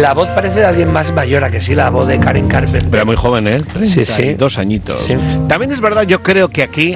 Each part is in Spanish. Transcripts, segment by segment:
la voz parece de alguien más mayor, a que sí, la voz de Karen Carpenter. Pero muy joven, ¿eh? 32 sí. añitos. Sí. También es verdad, yo creo que aquí,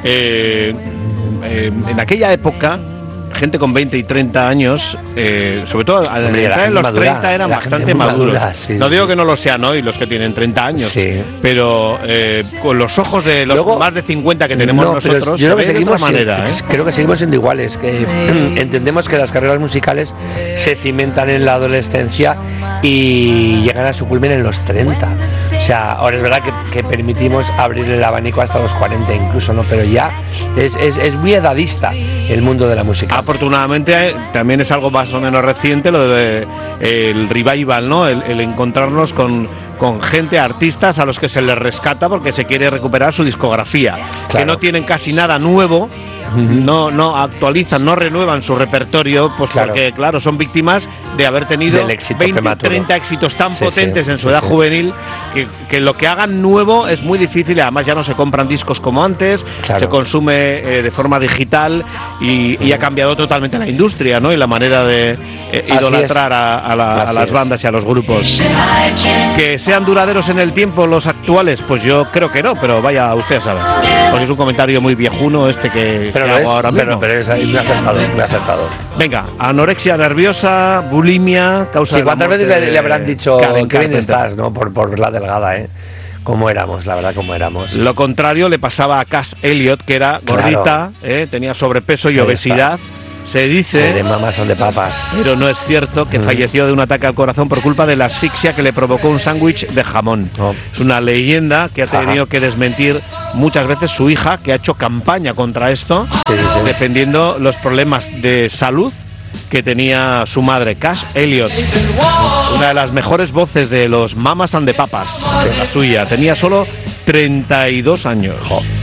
en aquella época, gente con 20 y 30 años, sobre todo al entrar en los madura, 30 eran bastante maduros. No digo que no lo sean hoy los que tienen 30 años, pero con los ojos de los más de 50 que tenemos nosotros, yo creo que seguimos de otra manera, creo que seguimos siendo iguales, que entendemos que las carreras musicales se cimentan en la adolescencia y llegan a su culmen en los 30. O sea, ahora es verdad que permitimos abrir el abanico hasta los 40 incluso, ¿no? Pero ya es muy edadista el mundo de la música. Afortunadamente también es algo más o menos reciente lo de el revival, ¿no? El encontrarnos con gente, artistas a los que se les rescata porque se quiere recuperar su discografía, que no tienen casi nada nuevo. No actualizan, no renuevan su repertorio, pues porque, claro, son víctimas de haber tenido 20, 30 éxitos tan potentes en su edad juvenil, que lo que hagan nuevo es muy difícil, y además ya no se compran discos como antes, se consume de forma digital y ha cambiado totalmente la industria, ¿no? Y la manera de idolatrar a las bandas y a los grupos. Que sean duraderos en el tiempo los actuales, pues yo creo que no, pero vaya usted a saber. Porque es un comentario muy viejuno que hago ahora mismo. Pero es muy acertado. Venga, anorexia nerviosa, bulimia, causa de la muerte. ¿Cuántas veces le habrán dicho Karen qué bien Carpenter estás, ¿no? Por verla delgada, Cómo éramos, la verdad, cómo éramos. Lo contrario le pasaba a Cass Elliot, que era gordita, tenía sobrepeso y obesidad. Se dice, de mamas son de papas, pero no es cierto, que falleció de un ataque al corazón por culpa de la asfixia que le provocó un sándwich de jamón. Es una leyenda que ha tenido que desmentir muchas veces su hija, que ha hecho campaña contra esto, defendiendo los problemas de salud que tenía su madre, Cass Elliot, una de las mejores voces de los Mamas and the Papas, la suya. Tenía solo 32 años.